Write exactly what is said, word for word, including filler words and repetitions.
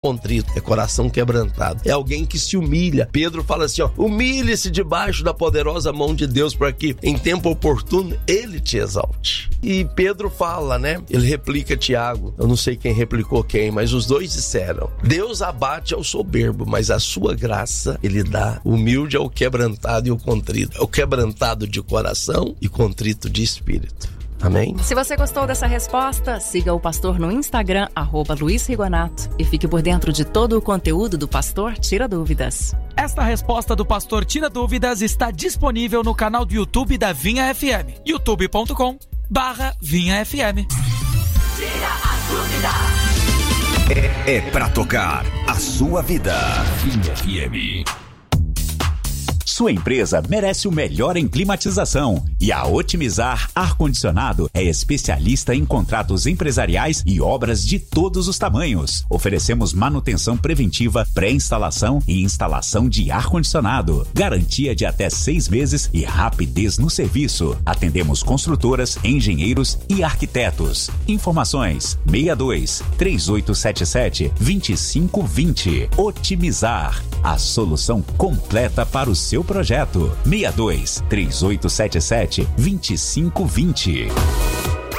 contrito, é coração quebrantado, é alguém que se humilha. Pedro fala assim, ó, humilhe-se debaixo da poderosa mão de Deus para que em tempo oportuno ele te exalte. E Pedro fala, né? Ele replica Tiago, eu não sei quem replicou quem, mas os dois disseram, Deus abate ao soberbo, mas a sua graça ele dá humilde ao quebrantado e o contrito, é o quebrantado de coração e contrito de espírito. Amém? Se você gostou dessa resposta, siga o pastor no Instagram, arroba Luiz Rigonato, e fique por dentro de todo o conteúdo do Pastor Tira Dúvidas. Esta resposta do Pastor Tira Dúvidas está disponível no canal do YouTube da Vinha F M, youtube ponto com barra Vinha F M. Tira a dúvida. É, é pra tocar a sua vida. Vinha F M. Sua empresa merece o melhor em climatização e a Otimizar Ar-Condicionado é especialista em contratos empresariais e obras de todos os tamanhos. Oferecemos manutenção preventiva, pré-instalação e instalação de ar-condicionado. Garantia de até seis meses e rapidez no serviço. Atendemos construtoras, engenheiros e arquitetos. Informações seis dois, três oito sete sete, dois cinco dois zero. Otimizar, a solução completa para o seu projeto. seis dois, três oito sete sete, dois cinco dois zero.